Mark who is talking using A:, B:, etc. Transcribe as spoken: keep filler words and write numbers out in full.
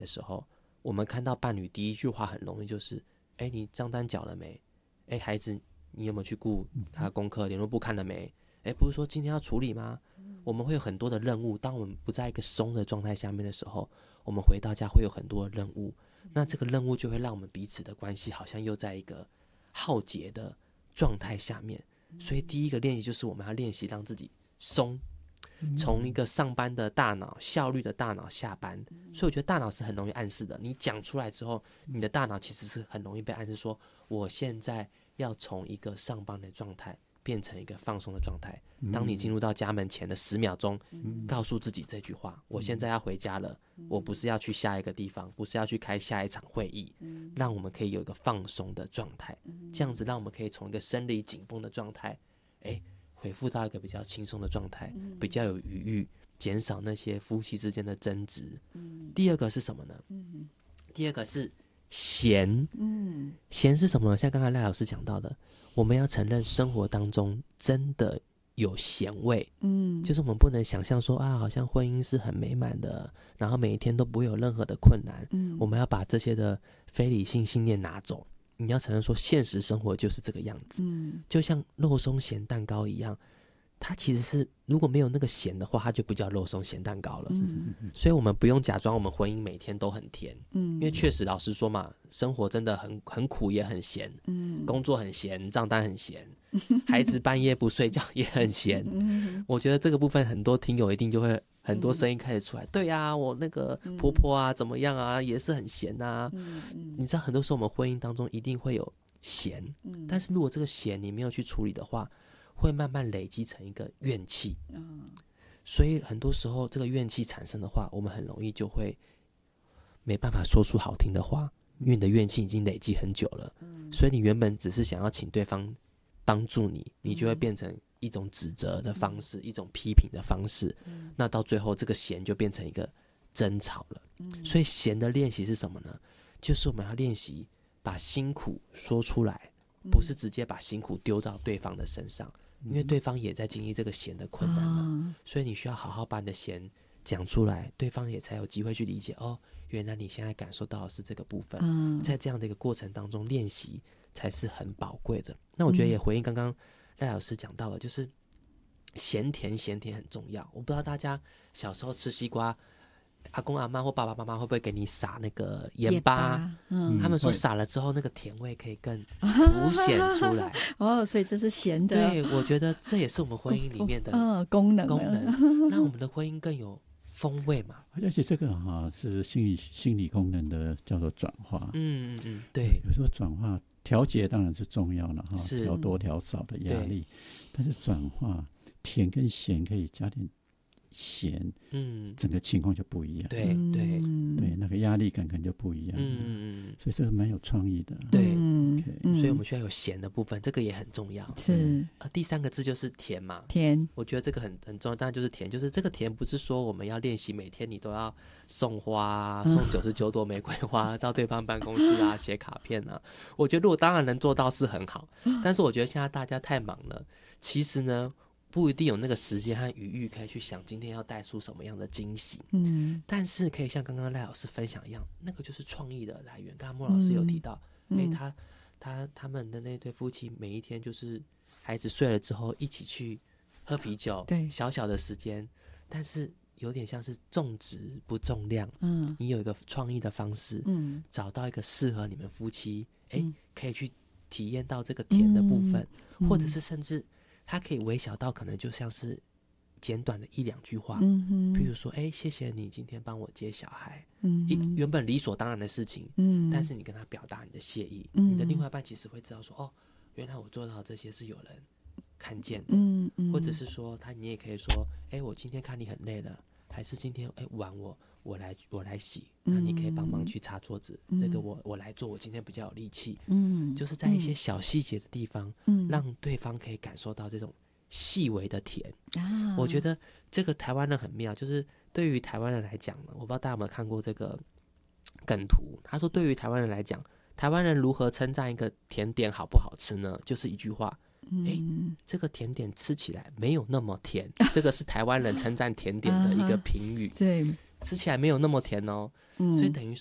A: 的时候，我们看到伴侣第一句话很容易就是哎，你账单缴了没？哎，孩子你有没有去顾他功课，联络簿看了没？哎，不是说今天要处理吗？我们会有很多的任务，当我们不在一个松的状态下面的时候，我们回到家会有很多的任务，那这个任务就会让我们彼此的关系好像又在一个浩劫的状态下面。所以第一个练习就是我们要练习让自己松，从一个上班的大脑效率的大脑下班。所以我觉得大脑是很容易暗示的，你讲出来之后，你的大脑其实是很容易被暗示说我现在要从一个上班的状态变成一个放松的状态。当你进入到家门前的十秒钟，告诉自己这句话，我现在要回家了，我不是要去下一个地方，不是要去开下一场会议，让我们可以有一个放松的状态，这样子让我们可以从一个生理紧绷的状态哎，恢复到一个比较轻松的状态，比较有余裕，减少那些夫妻之间的争执。第二个是什么呢？第二个是闲。闲是什么呢？像刚才赖老师讲到的，我们要承认生活当中真的有咸味，嗯，就是我们不能想象说啊，好像婚姻是很美满的，然后每一天都不会有任何的困难，嗯，我们要把这些的非理性信念拿走。你要承认说，现实生活就是这个样子，嗯，就像肉松咸蛋糕一样，它其实是如果没有那个咸的话，它就不叫肉松咸蛋糕了。嗯，所以我们不用假装我们婚姻每天都很甜，嗯，因为确实老实说嘛，生活真的很很苦也很咸，嗯，工作很咸，账单很咸，孩子半夜不睡觉也很咸。嗯，我觉得这个部分很多听友一定就会很多声音开始出来，嗯，对啊，我那个婆婆啊怎么样啊，也是很咸啊。嗯，你知道很多时候我们婚姻当中一定会有咸，嗯，但是如果这个咸你没有去处理的话，会慢慢累积成一个怨气。嗯，所以很多时候这个怨气产生的话，我们很容易就会没办法说出好听的话，因为你的怨气已经累积很久了。嗯，所以你原本只是想要请对方帮助你，你就会变成一种指责的方式，嗯，一种批评的方式，嗯，那到最后这个咸就变成一个争吵了。嗯，所以咸的练习是什么呢？就是我们要练习把辛苦说出来，不是直接把辛苦丢到对方的身上，因为对方也在经历这个咸的困难嘛，嗯，所以你需要好好把你的咸讲出来，对方也才有机会去理解，哦，原来你现在感受到的是这个部分。嗯，在这样的一个过程当中练习才是很宝贵的。那我觉得也回应刚刚赖老师讲到了，就是咸甜咸甜很重要。我不知道大家小时候吃西瓜，阿公阿嬷或爸爸妈妈会不会给你撒那个盐巴？嗯，他们说撒了之后那个甜味可以更凸显出来。
B: 哦，所以这是咸的。
A: 对，我觉得这也是我们婚姻里面的
B: 嗯功能，
A: 功能让我们的婚姻更有风味嘛。
C: 而且这个哈、啊、是心理心理功能的，叫做转化。
A: 嗯嗯嗯，对。
C: 有时候转化调节当然是重要了哈，调多调少的压力，但是转化甜跟咸可以加点咸，嗯，整个情况就不一样。
A: 对对
C: 对，那个压力感可能就不一样。嗯嗯，所以这个蛮有创意的。
A: 对，嗯，所以我们需要有咸的部分，这个也很重要。
B: 是
A: 啊，第三个字就是甜嘛，
B: 甜。
A: 我觉得这个很很重要，当然就是甜，就是这个甜不是说我们要练习每天你都要送花，送九十九朵玫瑰花到对方办公室啊，写卡片啊。我觉得如果当然能做到是很好，但是我觉得现在大家太忙了，其实呢。不一定有那个时间和余裕可以去想今天要带出什么样的惊喜，嗯，但是可以像刚刚赖老师分享一样，那个就是创意的来源。刚刚莫老师有提到，嗯欸、他他他们的那对夫妻每一天就是孩子睡了之后一起去喝啤酒，
B: 对，
A: 小小的时间，但是有点像是重质不重量，嗯，你有一个创意的方式，嗯，找到一个适合你们夫妻，哎、欸嗯，可以去体验到这个甜的部分，嗯、或者是甚至。它可以微小到可能就像是简短的一两句话，嗯，比如说，哎，谢谢你今天帮我接小孩，嗯，一原本理所当然的事情，嗯，但是你跟他表达你的谢意，嗯，你的另外一半其实会知道说，哦，原来我做到这些是有人看见的，嗯嗯，或者是说他你也可以说，哎，我今天看你很累了，还是今天哎碗我我来我来洗，那你可以帮忙去擦桌子，嗯，这个我我来做，我今天比较有力气，嗯，就是在一些小细节的地方，嗯，让对方可以感受到这种细微的甜，啊，我觉得这个台湾人很妙，就是对于台湾人来讲呢，我不知道大家有没有看过这个梗图，他说对于台湾人来讲，台湾人如何称赞一个甜点好不好吃呢？就是一句话。哎，这个甜点吃起来没有那么甜，这个是台湾人称赞甜点的一个评语。
B: 对，
A: 吃起来没有那么甜哦。 所以等于